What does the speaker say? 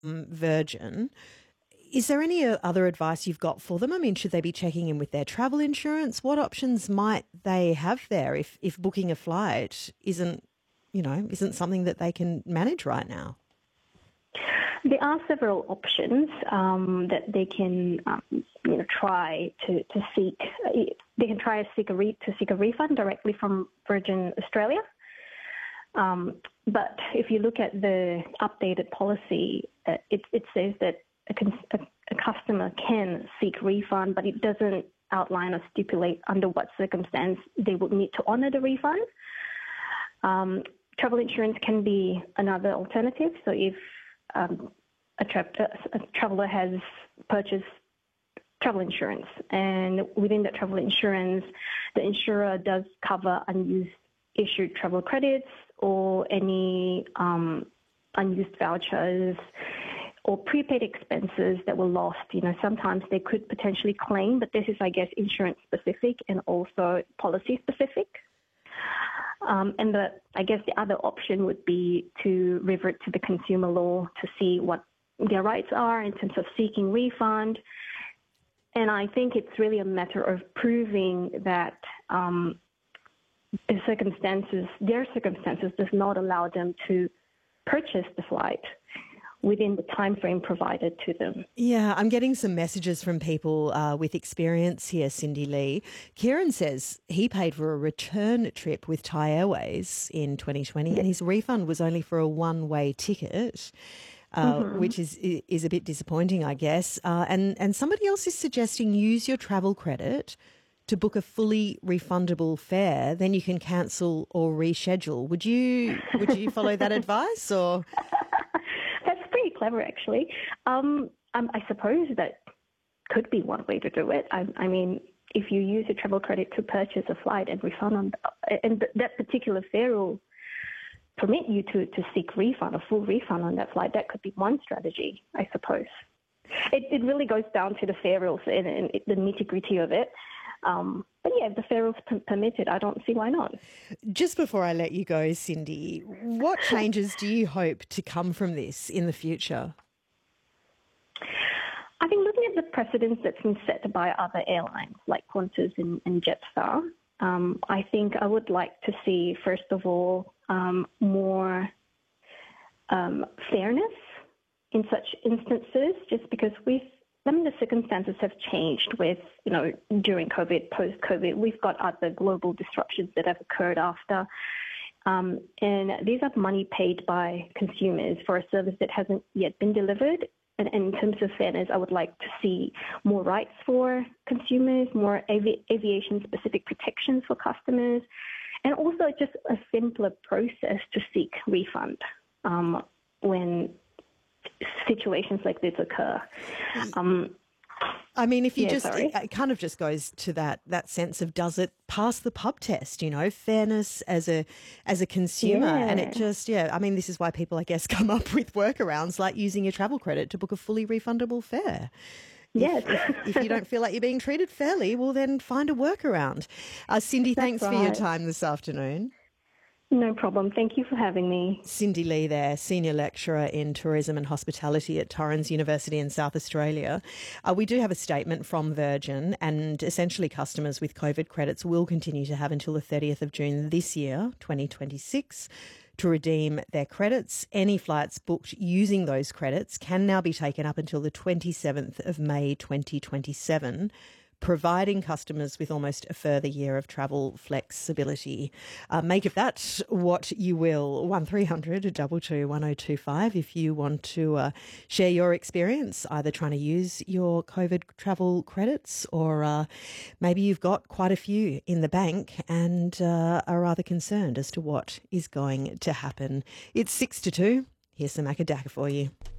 Virgin. Is there any other advice you've got for them? I mean, should they be checking in with their travel insurance? What options might they have there if booking a flight isn't something that they can manage right now? There are several options that they can, try to seek. They can try to seek a refund directly from Virgin Australia. But if you look at the updated policy, it says that a customer can seek refund, but it doesn't outline or stipulate under what circumstance they would need to honour the refund. Travel insurance can be another alternative. So if a traveller has purchased travel insurance, and within that travel insurance, the insurer does cover unused issued travel credits or any unused vouchers or prepaid expenses that were lost. Sometimes they could potentially claim, but this is, I guess, insurance specific and also policy specific. And the other option would be to revert to the consumer law to see what their rights are in terms of seeking refund. And I think it's really a matter of proving that their circumstances does not allow them to purchase the flight within the time frame provided to them. Yeah, I'm getting some messages from people with experience here, Cindy Lee. Kieran says he paid for a return trip with Thai Airways in 2020 and his refund was only for a one-way ticket, which is a bit disappointing, I guess. And somebody else is suggesting use your travel credit to book a fully refundable fare, then you can cancel or reschedule. Would you follow that advice or...? That's pretty clever, actually. I suppose that could be one way to do it. I mean, if you use your travel credit to purchase a flight and refund and that particular fare will permit you to seek refund, a full refund on that flight, that could be one strategy, I suppose. It really goes down to the fare rules and the nitty-gritty of it. But yeah, if the fare rules permitted, I don't see why not. Just before I let you go, Cindy, what changes do you hope to come from this in the future? I think looking at the precedents that's been set by other airlines like Qantas and Jetstar, I think I would like to see, first of all, more fairness in such instances, just because the circumstances have changed with, during COVID, post-COVID. We've got other global disruptions that have occurred after. And these are money paid by consumers for a service that hasn't yet been delivered. And in terms of fairness, I would like to see more rights for consumers, more aviation-specific protections for customers, and also just a simpler process to seek refund when situations like this occur. I mean, if you it kind of just goes to that sense of, does it pass the pub test, fairness as a consumer? Yeah. And it just, I mean, this is why people, I guess, come up with workarounds like using your travel credit to book a fully refundable fare. Yes. If you don't feel like you're being treated fairly, well, then find a workaround. Cindy, thanks for your time this afternoon. No problem. Thank you for having me. Cindy Lee there, Senior Lecturer in Tourism and Hospitality at Torrens University in South Australia. We do have a statement from Virgin, and essentially customers with COVID credits will continue to have until the 30th of June this year, 2026, to redeem their credits. Any flights booked using those credits can now be taken up until the 27th of May 2027, providing customers with almost a further year of travel flexibility. Make of that what you will. 1300 222 1025 if you want to share your experience, either trying to use your COVID travel credits or maybe you've got quite a few in the bank and are rather concerned as to what is going to happen. It's 6 to 2. Here's some Macadaka for you.